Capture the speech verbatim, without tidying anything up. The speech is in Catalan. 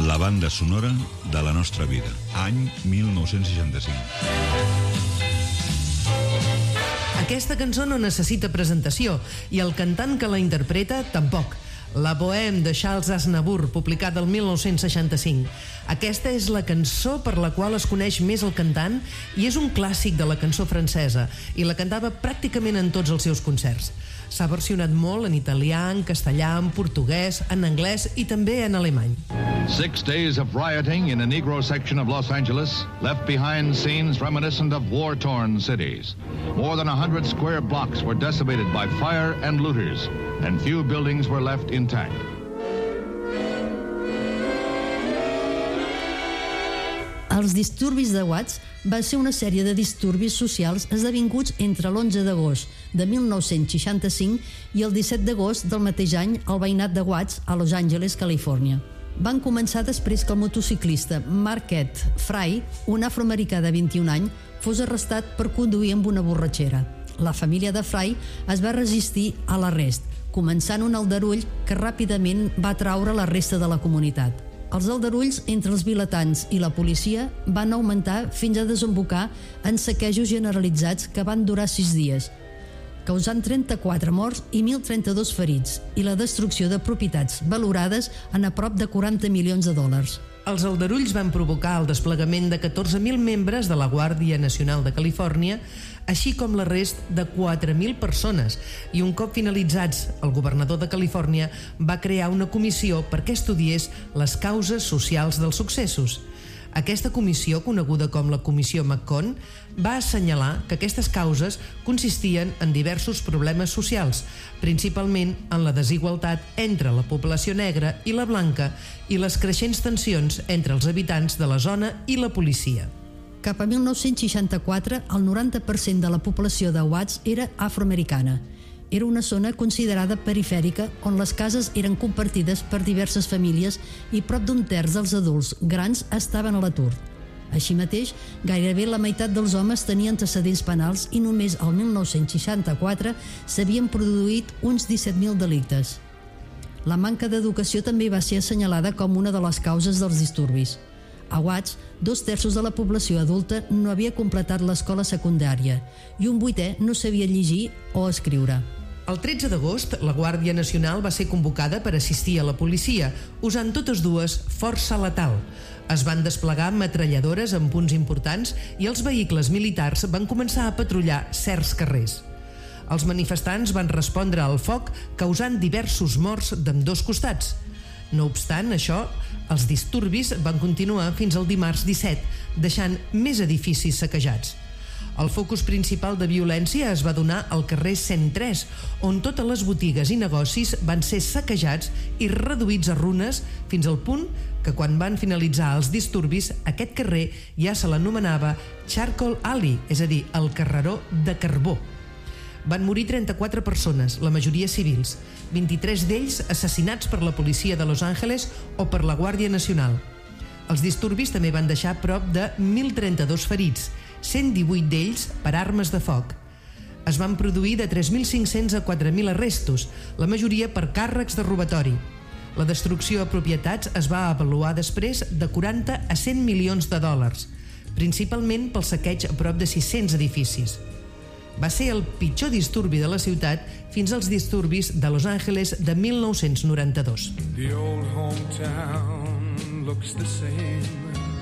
la banda sonora de la nostra vida. Any mil nou-cents seixanta-cinc. Aquesta cançó no necessita presentació i el cantant que la interpreta tampoc. La Bohème de Charles Aznavour, publicada el mil nou-cents seixanta-cinc. Aquesta és la cançó per la qual es coneix més el cantant i és un clàssic de la cançó francesa i la cantava pràcticament en tots els seus concerts. S'ha versionat molt en italià, en castellà, en portuguès, en anglès i també en alemany. Six days of rioting in a Negro section of Los Angeles left behind scenes reminiscent of war-torn cities. More than a hundred square blocks were decimated by fire and looters, and few buildings were left intact. Els disturbis de Watts va ser una sèrie de disturbis socials esdevinguts entre l'onze d'agost de mil nou-cents seixanta-cinc i el disset d'agost del mateix any al veïnat de Watts, a Los Angeles, Califòrnia. Van començar després que el motociclista Marquette Fry, un afroamericà de vint-i-un anys, fos arrestat per conduir amb una borratxera. La família de Fry es va resistir a l'arrest, començant un aldarull que ràpidament va atraure la resta de la comunitat. Els aldarulls entre els vilatans i la policia van augmentar fins a desembocar en saquejos generalitzats que van durar sis dies, causant trenta-quatre morts i mil trenta-dos ferits i la destrucció de propietats valorades en a prop de quaranta milions de dòlars. Els aldarulls van provocar el desplegament de catorze mil membres de la Guàrdia Nacional de Califòrnia, així com l'arrest de quatre mil persones, i un cop finalitzats, el governador de Califòrnia va crear una comissió perquè estudiés les causes socials dels successos. Aquesta comissió, coneguda com la Comissió McCone, va assenyalar que aquestes causes consistien en diversos problemes socials, principalment en la desigualtat entre la població negra i la blanca i les creixents tensions entre els habitants de la zona i la policia. Cap a mil nou-cents seixanta-quatre, el noranta per cent de la població de Watts era afroamericana. Era una zona considerada perifèrica on les cases eren compartides per diverses famílies i prop d'un terç dels adults grans estaven a l'atur. Així mateix, gairebé la meitat dels homes tenia antecedents penals i només el mil nou-cents seixanta-quatre s'havien produït uns disset mil delictes. La manca d'educació també va ser assenyalada com una de les causes dels disturbis. A Watts, dos terços de la població adulta no havia completat l'escola secundària i un vuitè no sabia llegir o escriure. El tretze d'agost, la Guàrdia Nacional va ser convocada per assistir a la policia, usant totes dues força letal. Es van desplegar metralladores en punts importants i els vehicles militars van començar a patrullar certs carrers. Els manifestants van respondre al foc, causant diversos morts d'ambdós costats. No obstant això, els disturbis van continuar fins al dimarts disset, deixant més edificis saquejats. El focus principal de violència es va donar al carrer cent tres, on totes les botigues i negocis van ser saquejats i reduïts a runes fins al punt que quan van finalitzar els disturbis, aquest carrer ja se l'anomenava Charcoal Alley, és a dir, el carreró de carbó. Van morir trenta-quatre persones, la majoria civils, vint-i-tres d'ells assassinats per la policia de Los Angeles o per la Guàrdia Nacional. Els disturbis també van deixar prop de mil trenta-dos ferits, cent divuit d'ells per armes de foc. Es van produir de tres mil cinc-cents a quatre mil arrestos, la majoria per càrrecs de robatori. La destrucció a propietats es va avaluar després de quaranta a cent milions de dòlars, principalment pel saqueig a prop de sis-cents edificis. Va ser el pitjor disturbi de la ciutat fins als disturbis de Los Angeles de mil nou-cents noranta-dos. The old hometown looks the same.